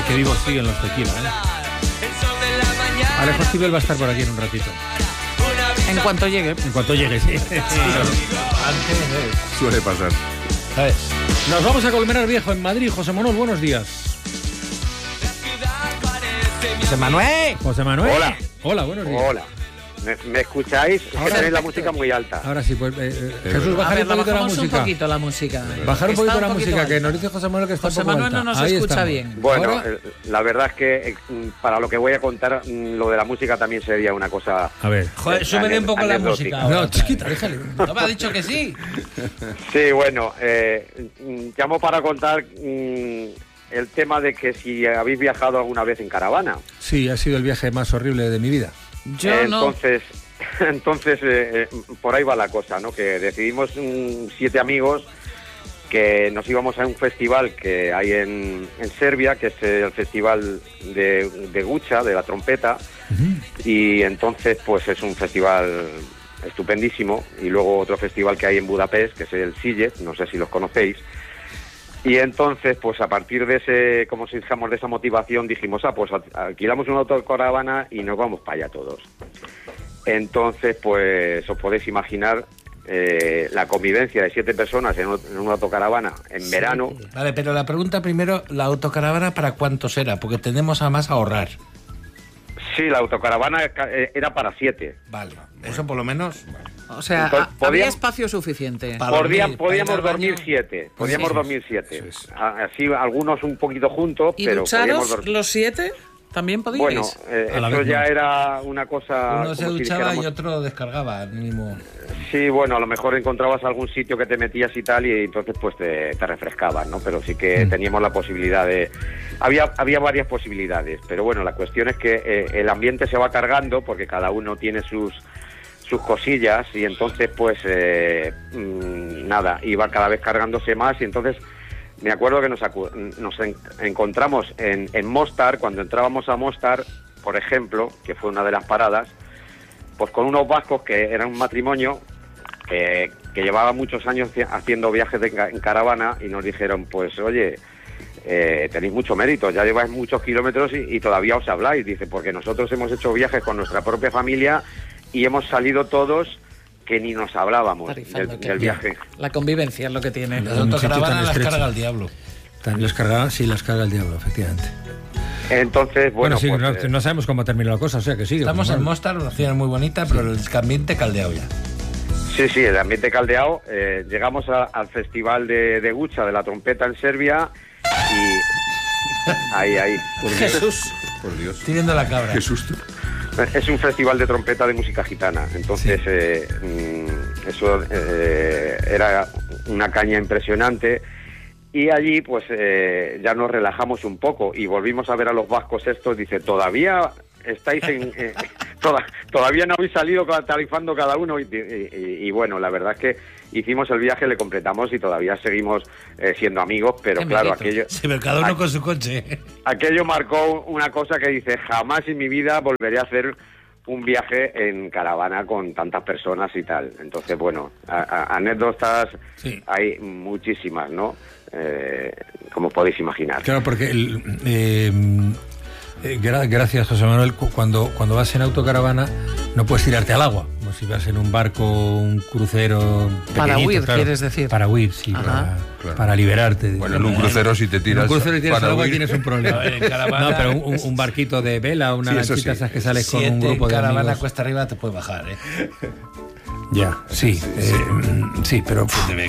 que vivos siguen los tequila, Alejo Stivel va a estar por aquí en un ratito. En cuanto llegue. En cuanto llegue, sí. Suele pasar. Nos vamos a Colmenar Viejo, en Madrid. José Manuel, buenos días. José Manuel. José Manuel. Hola. Hola, buenos días. Hola. ¿Me escucháis? Es que tenéis la música muy alta. Ahora sí, pues Jesús, bajar un poquito la música. Un poquito la música. Bajar un poquito la música, alta. que nos dice José Manuel que está José un poco Manuel alta. no nos Ahí escucha estamos. bien. Bueno, Ahora, la verdad es que para lo que voy a contar, lo de la música también sería una cosa... a ver. Joder, súbele un poco la anecdótica. música. No, chiquita, déjale. ¿No me ha dicho que sí? Sí, bueno, llamo para contar el tema de que si habéis viajado alguna vez en caravana. Sí, ha sido el viaje más horrible de mi vida. Yo Entonces, por ahí va la cosa, ¿no? Que decidimos 7 amigos que nos íbamos a un festival que hay en Serbia, que es el festival de Guča, de la trompeta, y entonces pues es un festival estupendísimo, y luego otro festival que hay en Budapest, que es el Sziget, no sé si los conocéis. Y entonces, pues a partir de ese, como si dijéramos, de esa motivación, dijimos, pues alquilamos una autocaravana y nos vamos para allá todos. Entonces, pues os podéis imaginar la convivencia de 7 personas en una autocaravana en verano. Vale, pero la pregunta primero, ¿la autocaravana para cuántos era? Porque tendemos a más ahorrar. Sí, la autocaravana era para 7. Vale, eso por lo menos... O sea, Entonces, había espacio suficiente. Podíamos dormir 7. Podíamos dormir 7. Así, algunos un poquito juntos, ¿Y pero ducharos podíamos dormir. los 7? ¿También podíais? Bueno, eso ya no. era una cosa... Uno se como si duchaba dijéramos... y otro descargaba, mínimo. Sí, bueno, a lo mejor encontrabas algún sitio que te metías y tal, y entonces pues te refrescabas, ¿no? Pero sí que teníamos la posibilidad de... Había varias posibilidades, pero bueno, la cuestión es que el ambiente se va cargando porque cada uno tiene sus cosillas, y entonces pues nada, iba cada vez cargándose más, y entonces me acuerdo que nos encontramos en Mostar. Cuando entrábamos a Mostar, por ejemplo, que fue una de las paradas, pues con unos vascos que eran un matrimonio que llevaba muchos años haciendo viajes en caravana, y nos dijeron, pues oye, tenéis mucho mérito, ya lleváis muchos kilómetros y todavía os habláis. Dice, porque nosotros hemos hecho viajes con nuestra propia familia y hemos salido todos que ni nos hablábamos del viaje. La convivencia es lo que tiene. Las autocaravanas las carga el diablo. Las carga el diablo, efectivamente. Entonces, bueno, sí, pues, no sabemos cómo termina la cosa, o sea que sí. Estamos en Mostar, una ciudad muy bonita, pero el ambiente caldeado ya. Sí, el ambiente caldeado. Llegamos al festival de Guča, de la trompeta en Serbia, y... Ahí. Jesús. Por Dios. Teniendo la cabra. Qué susto. Es un festival de trompeta de música gitana, entonces eso era una caña impresionante, y allí pues ya nos relajamos un poco y volvimos a ver a los vascos estos. Dice, todavía estáis todavía no habéis salido tarifando cada uno, y bueno, la verdad es que hicimos el viaje, le completamos y todavía seguimos siendo amigos, pero claro, aquello... Sí, pero cada uno con su coche. Aquello marcó una cosa que dice, jamás en mi vida volveré a hacer un viaje en caravana con tantas personas y tal. Entonces, bueno, anécdotas hay muchísimas, ¿no? Como podéis imaginar. Claro, porque gracias, José Manuel, cuando vas en autocaravana no puedes tirarte al agua, como si vas en un barco, un crucero para huir, claro, quieres decir. Para huir, sí, para liberarte. Bueno, en un crucero si te tiras... En un crucero y tiras al agua tienes un problema. En caravana, no, pero un barquito de vela, una lanchita esas que sales con un grupo de caravana amigos. cuesta arriba te puedes bajar, Ya, sí, pero...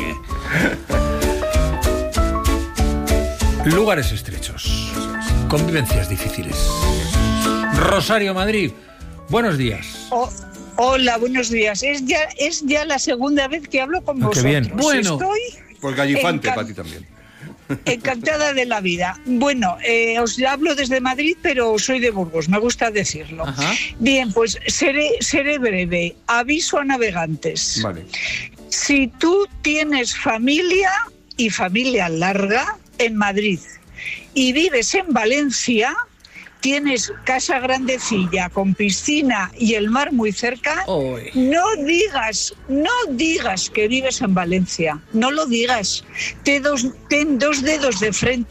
Lugares estrechos, convivencias difíciles. Rosario, Madrid, buenos días. Hola, buenos días. Es ya la segunda vez que hablo con vosotros. Qué bien. Bueno, estoy por gallifante para ti también. Encantada de la vida. Bueno, os hablo desde Madrid, pero soy de Burgos, me gusta decirlo. Ajá. Bien, pues seré breve. Aviso a navegantes. Vale. Si tú tienes familia y familia larga en Madrid y vives en Valencia, tienes casa grandecilla con piscina y el mar muy cerca, no digas que vives en Valencia, no lo digas. Ten dos dedos de frente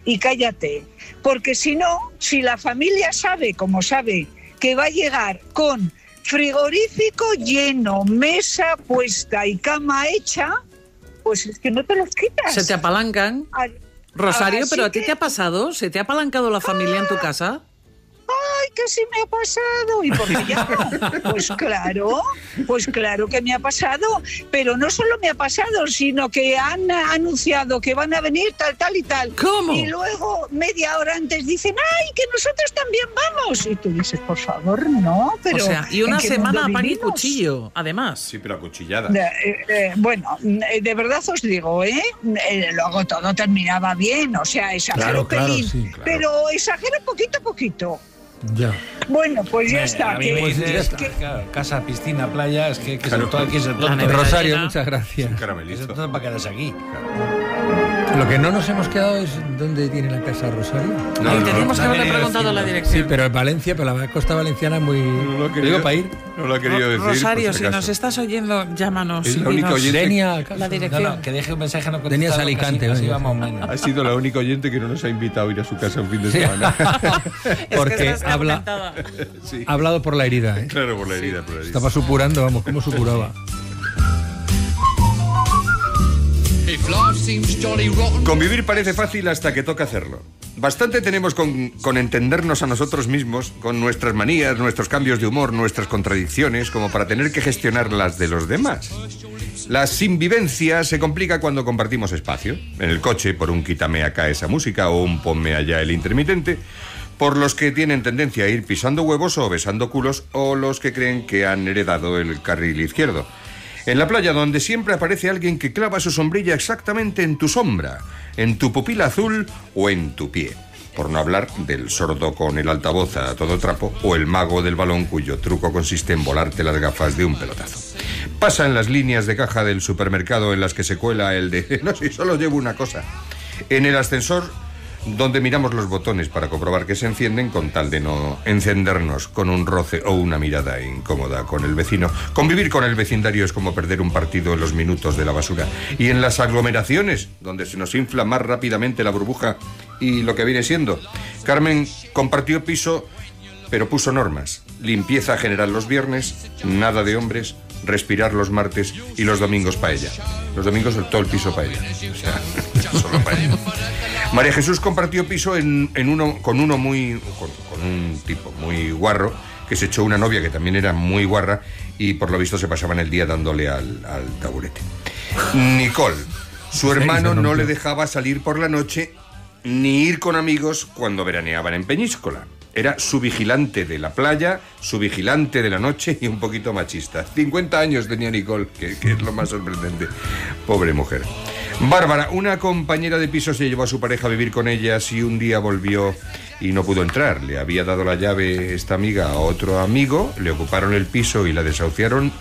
y cállate. Porque si no, si la familia sabe, como sabe, que va a llegar con frigorífico lleno, mesa puesta y cama hecha, pues es que no te los quitas. Se te apalancan. Rosario, ¿pero a ti que... te ha pasado? ¿Se te ha apalancado la familia en tu casa? ¡Ay, que sí me ha pasado! ¿Y por qué ya? Pues claro que me ha pasado. Pero no solo me ha pasado, sino que han anunciado que van a venir tal y tal. ¿Cómo? Y luego, media hora antes, dicen, ¡ay, que nosotros también vamos! Y tú dices, por favor, no, pero... O sea, y una semana a pan y vivimos? Cuchillo, además. Sí, pero acuchillada. Bueno, de verdad os digo, luego todo terminaba bien, o sea, exagero pelín, sí, claro. pero exagero poquito a poquito. Ya. Bueno, pues ya está. A mí que- me dices, que- claro, casa, piscina, playa, es que Claro. todo aquí es el La tonto. nevera Rosario, llena. muchas gracias. Es el Caramelito. tonto para quedarse aquí. Lo que no nos hemos quedado es dónde tiene la casa Rosario. Ahí teníamos que haberle no, preguntado la Sí, dirección. pero en Valencia, pero la costa valenciana es muy... No lo ha querido, Digo, para ir. no lo ha querido decir. Rosario, por si acaso. nos estás oyendo, llámanos. Es y la única dinos oyente- Denia, ¿acaso? la dirección. No, que deje un mensaje no Tenías contestado, Alicante, así oye. vamos menos. Ha sido la única oyente que no nos ha invitado a ir a su casa un fin de semana. Es Porque que estás habla- atormentada. Sí. Ha hablado por la herida, ¿eh? Claro, por la herida, por la herida. Estaba supurando, vamos, ¿cómo supuraba? Convivir parece fácil hasta que toca hacerlo. Bastante tenemos con entendernos a nosotros mismos, con nuestras manías, nuestros cambios de humor, nuestras contradicciones, como para tener que gestionar las de los demás. La sinvivencia se complica cuando compartimos espacio. En el coche, por un quítame acá esa música o un ponme allá el intermitente. Por los que tienen tendencia a ir pisando huevos o besando culos, o los que creen que han heredado el carril izquierdo. En la playa, donde siempre aparece alguien que clava su sombrilla exactamente en tu sombra, en tu pupila azul o en tu pie. Por no hablar del sordo con el altavoz a todo trapo o el mago del balón cuyo truco consiste en volarte las gafas de un pelotazo. Pasa en las líneas de caja del supermercado en las que se cuela el de no, si solo llevo una cosa. En el ascensor, donde miramos los botones para comprobar que se encienden con tal de no encendernos con un roce o una mirada incómoda con el vecino. Convivir con el vecindario es como perder un partido en los minutos de la basura. Y en las aglomeraciones, donde se nos infla más rápidamente la burbuja y lo que viene siendo. Carmen compartió piso, pero puso normas. Limpieza general los viernes, nada de hombres, respirar los martes y los domingos paella. Los domingos todo el piso paella. O sea, solo paella. María Jesús compartió piso con un tipo muy guarro que se echó una novia que también era muy guarra y por lo visto se pasaban el día dándole al taburete. Nicole, su hermano no le dejaba salir por la noche ni ir con amigos cuando veraneaban en Peñíscola. Era su vigilante de la playa, su vigilante de la noche y un poquito machista. 50 años tenía Nicole, que es lo más sorprendente. Pobre mujer. Bárbara, una compañera de piso, se llevó a su pareja a vivir con ellas y un día volvió y no pudo entrar. Le había dado la llave esta amiga a otro amigo, le ocuparon el piso y la desahuciaron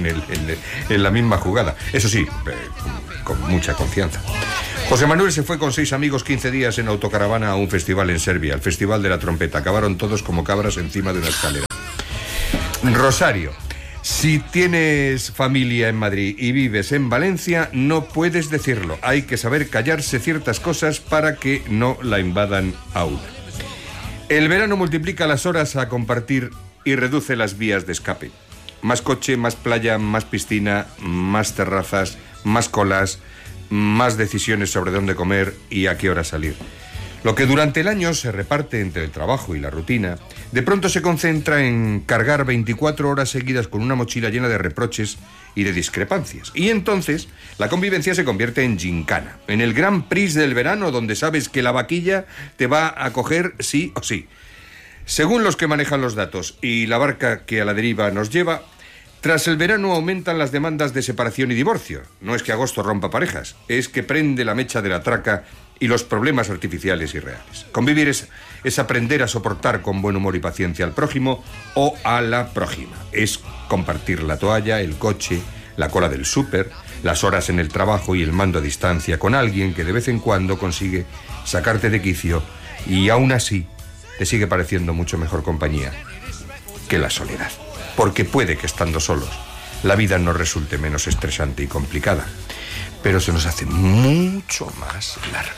en la misma jugada. Eso sí, con mucha confianza. José Manuel se fue con 6 amigos 15 días en autocaravana a un festival en Serbia, el Festival de la Trompeta. Acabaron todos como cabras encima de una escalera. Rosario, si tienes familia en Madrid y vives en Valencia, no puedes decirlo. Hay que saber callarse ciertas cosas para que no la invadan a una. El verano multiplica las horas a compartir y reduce las vías de escape. Más coche, más playa, más piscina, más terrazas, más colas, más decisiones sobre dónde comer y a qué hora salir. Lo que durante el año se reparte entre el trabajo y la rutina, de pronto se concentra en cargar 24 horas seguidas con una mochila llena de reproches y de discrepancias. Y entonces la convivencia se convierte en gincana, en el Grand Prix del verano, donde sabes que la vaquilla te va a coger sí o sí. Según los que manejan los datos y la barca que a la deriva nos lleva, tras el verano aumentan las demandas de separación y divorcio. No es que agosto rompa parejas, es que prende la mecha de la traca y los problemas artificiales y reales. Convivir es aprender a soportar con buen humor y paciencia al prójimo o a la prójima. Es compartir la toalla, el coche, la cola del súper, las horas en el trabajo y el mando a distancia con alguien que de vez en cuando consigue sacarte de quicio y aún así te sigue pareciendo mucho mejor compañía que la soledad. Porque puede que estando solos la vida nos resulte menos estresante y complicada, pero se nos hace mucho más larga.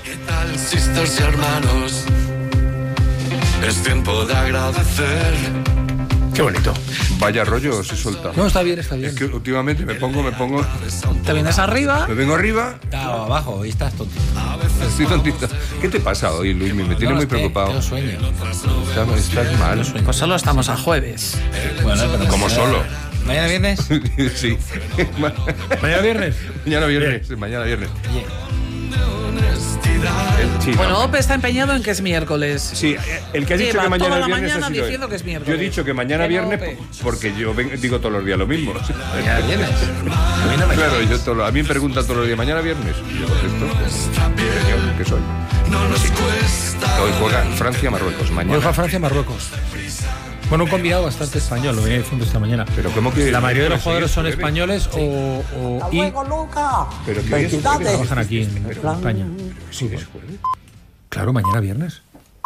¿Qué tal, sisters y hermanos? Es tiempo de agradecer. Qué bonito. Vaya rollo se suelta. No, está bien, está bien. Es que últimamente me pongo... Te vienes arriba. Me vengo arriba. Está abajo y estás tontito. Estoy tontito. ¿Qué te pasa hoy, Luis? Me tiene muy preocupado. Tengo sueño. Estás mal. Pues solo estamos a jueves. Bueno, pero Como solo. ¿Mañana viernes? Sí. ¿Mañana viernes? Mañana viernes. Mañana viernes. Sí, Bueno, no. Ope está empeñado en que es miércoles. Sí, el que ha dicho Lleva que mañana toda la viernes mañana ha sido diciendo él. que es miércoles. Yo he dicho que mañana Que no, viernes Ope. porque yo digo todos los días lo mismo. ¿Mañana viernes? A mí no me Claro, a mí me preguntan todos los días, ¿mañana viernes? Y yo contesto, señor, ¿qué soy? Hoy juega Francia-Marruecos, Hoy mañana. juega Francia-Marruecos. Bueno, un combinado bastante español, lo venía diciendo esta mañana. Pero ¿cómo que...? La mayoría de los jugadores son ¿Pero españoles y qué es? trabajan aquí en España. Sí, es jueves. Claro, mañana viernes.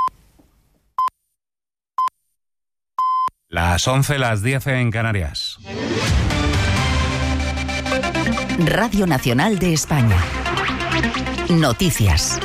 Las 11, las 10 en Canarias. Radio Nacional de España. Noticias.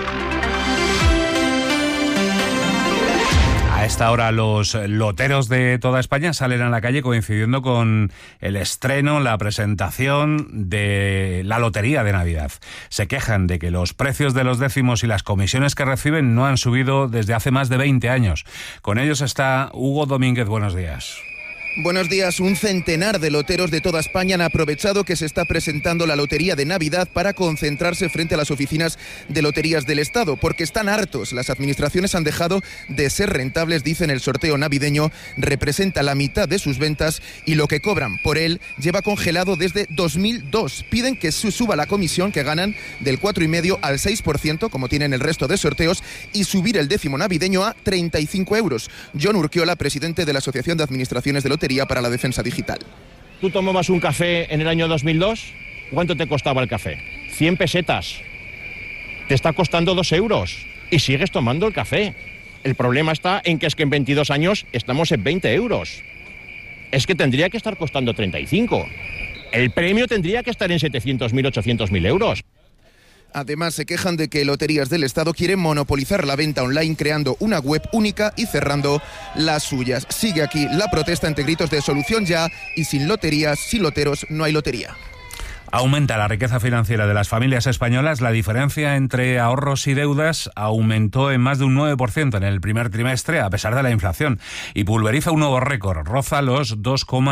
A esta hora los loteros de toda España salen a la calle coincidiendo con el estreno, la presentación de la lotería de Navidad. Se quejan de que los precios de los décimos y las comisiones que reciben no han subido desde hace más de 20 años. Con ellos está Hugo Domínguez. Buenos días. Buenos días. Un centenar de loteros de toda España han aprovechado que se está presentando la Lotería de Navidad para concentrarse frente a las oficinas de loterías del Estado, porque están hartos. Las administraciones han dejado de ser rentables, dicen. El sorteo navideño representa la mitad de sus ventas y lo que cobran por él lleva congelado desde 2002. Piden que suba la comisión que ganan del 4,5 al 6%, como tienen el resto de sorteos, y subir el décimo navideño a 35 euros. John Urquiola, presidente de la Asociación de Administraciones de Lotería para la Defensa Digital. ¿Tú tomabas un café en el año 2002? ¿Cuánto te costaba el café? 100 pesetas. Te está costando 2 euros y sigues tomando el café. El problema está en que en 22 años estamos en 20 euros. Es que tendría que estar costando 35. El premio tendría que estar en 700.000, 800.000 euros. Además, se quejan de que Loterías del Estado quieren monopolizar la venta online creando una web única y cerrando las suyas. Sigue aquí la protesta entre gritos de solución ya y sin loterías, sin loteros, no hay lotería. Aumenta la riqueza financiera de las familias españolas. La diferencia entre ahorros y deudas aumentó en más de un 9% en el primer trimestre, a pesar de la inflación, y pulveriza un nuevo récord. Roza los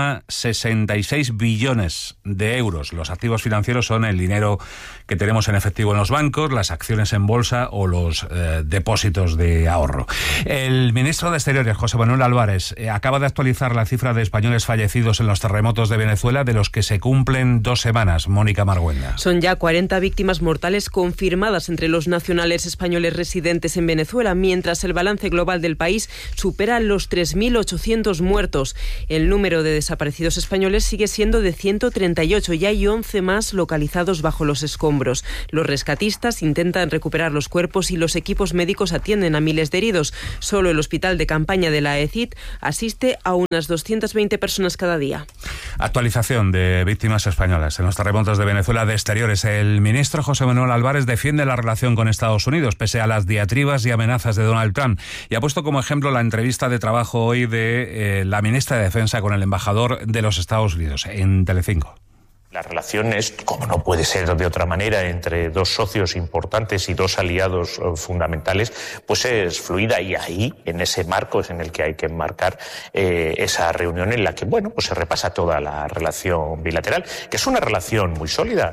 2,66 billones de euros. Los activos financieros son el dinero que tenemos en efectivo en los bancos, las acciones en bolsa o los depósitos de ahorro. El ministro de Exteriores, José Manuel Álvarez, acaba de actualizar la cifra de españoles fallecidos en los terremotos de Venezuela, de los que se cumplen 2 semanas. Mónica Marguenda. Son ya 40 víctimas mortales confirmadas entre los nacionales españoles residentes en Venezuela, mientras el balance global del país supera los 3.800 muertos. El número de desaparecidos españoles sigue siendo de 138 y hay 11 más localizados bajo los escombros. Los rescatistas intentan recuperar los cuerpos y los equipos médicos atienden a miles de heridos. Solo el hospital de campaña de la AECID asiste a unas 220 personas cada día. Actualización de víctimas españolas en los terremotos de Venezuela de Exteriores. El ministro José Manuel Álvarez defiende la relación con Estados Unidos, pese a las diatribas y amenazas de Donald Trump, y ha puesto como ejemplo la entrevista de trabajo hoy de la ministra de Defensa con el embajador de los Estados Unidos en Telecinco. La relación es, como no puede ser de otra manera, entre dos socios importantes y dos aliados fundamentales, pues es fluida, y ahí, en ese marco, es en el que hay que enmarcar esa reunión en la que, bueno, pues se repasa toda la relación bilateral, que es una relación muy sólida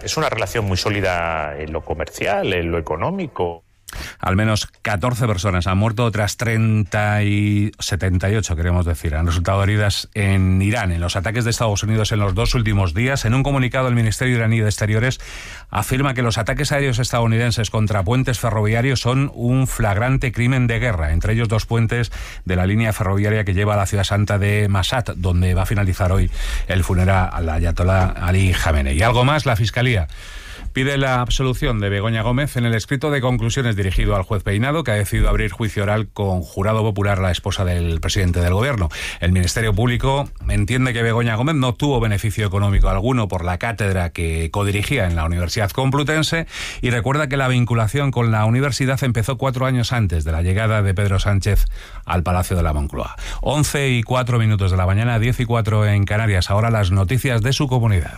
en lo comercial, en lo económico. Al menos 14 personas han muerto, otras 78, queremos decir, han resultado heridas en Irán, en los ataques de Estados Unidos en los 2 últimos días. En un comunicado, el Ministerio iraní de Exteriores afirma que los ataques aéreos estadounidenses contra puentes ferroviarios son un flagrante crimen de guerra, entre ellos 2 puentes de la línea ferroviaria que lleva a la ciudad santa de Mashhad, donde va a finalizar hoy el funeral al ayatolá Ali Jamenei. Y algo más, la Fiscalía pide la absolución de Begoña Gómez en el escrito de conclusiones dirigido al juez Peinado, que ha decidido abrir juicio oral con jurado popular la esposa del presidente del Gobierno. El Ministerio Público entiende que Begoña Gómez no tuvo beneficio económico alguno por la cátedra que codirigía en la Universidad Complutense y recuerda que la vinculación con la universidad empezó 4 años antes de la llegada de Pedro Sánchez al Palacio de la Moncloa. 11:04 de la mañana, 10:04 en Canarias. Ahora las noticias de su comunidad.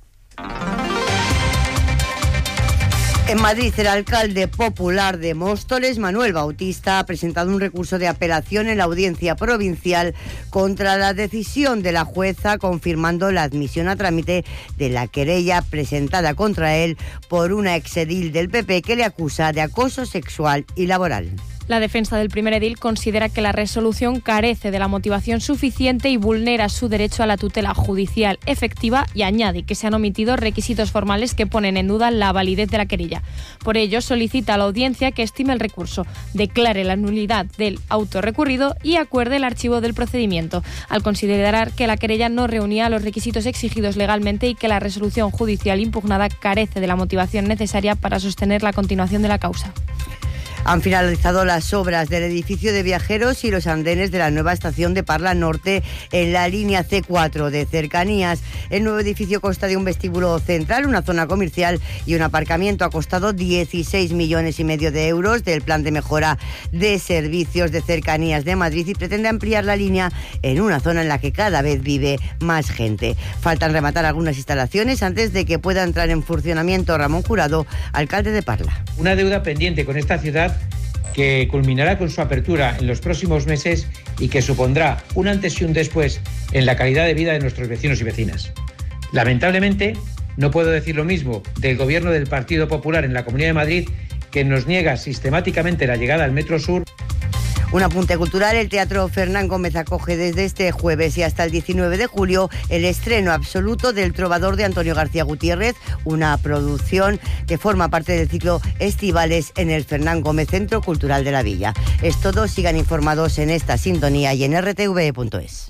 En Madrid, el alcalde popular de Móstoles, Manuel Bautista, ha presentado un recurso de apelación en la audiencia provincial contra la decisión de la jueza, confirmando la admisión a trámite de la querella presentada contra él por una exedil del PP que le acusa de acoso sexual y laboral. La defensa del primer edil considera que la resolución carece de la motivación suficiente y vulnera su derecho a la tutela judicial efectiva y añade que se han omitido requisitos formales que ponen en duda la validez de la querella. Por ello, solicita a la audiencia que estime el recurso, declare la nulidad del auto recurrido y acuerde el archivo del procedimiento, al considerar que la querella no reunía los requisitos exigidos legalmente y que la resolución judicial impugnada carece de la motivación necesaria para sostener la continuación de la causa. Han finalizado las obras del edificio de viajeros y los andenes de la nueva estación de Parla Norte en la línea C4 de cercanías. El nuevo edificio consta de un vestíbulo central, una zona comercial y un aparcamiento. Ha costado 16,5 millones de euros del plan de mejora de servicios de cercanías de Madrid y pretende ampliar la línea en una zona en la que cada vez vive más gente. Faltan rematar algunas instalaciones antes de que pueda entrar en funcionamiento. Ramón Jurado, alcalde de Parla. Una deuda pendiente con esta ciudad que culminará con su apertura en los próximos meses y que supondrá un antes y un después en la calidad de vida de nuestros vecinos y vecinas. Lamentablemente, no puedo decir lo mismo del gobierno del Partido Popular en la Comunidad de Madrid, que nos niega sistemáticamente la llegada al Metro Sur. Un apunte cultural: el Teatro Fernán Gómez acoge desde este jueves y hasta el 19 de julio el estreno absoluto del Trovador de Antonio García Gutiérrez, una producción que forma parte del ciclo Estivales en el Fernán Gómez Centro Cultural de la Villa. Es todo, sigan informados en esta sintonía y en rtv.es.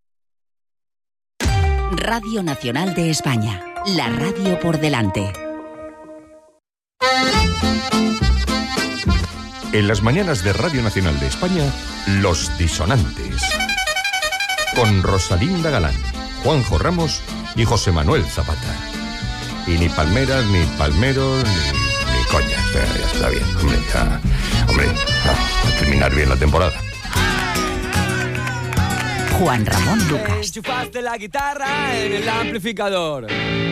Radio Nacional de España, la radio por delante. En las mañanas de Radio Nacional de España, Los Disonantes. Con Rosalinda Galán, Juanjo Ramos y José Manuel Zapata. Y ni palmeras, ni palmeros, ni coñas. Ya está bien, hombre, a terminar bien la temporada. Juan Ramón Lucas. Enchufaste la guitarra en el amplificador.